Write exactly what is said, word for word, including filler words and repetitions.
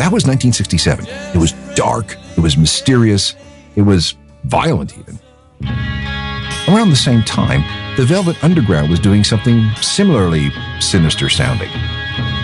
that was nineteen sixty-seven. It was dark. It was mysterious. It was violent even. Around the same time, the Velvet Underground was doing something similarly sinister sounding.